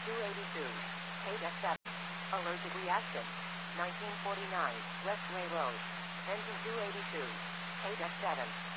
282. Page F7. Allergic reaction. 1949. Westway Road. Engine 282. Page F7.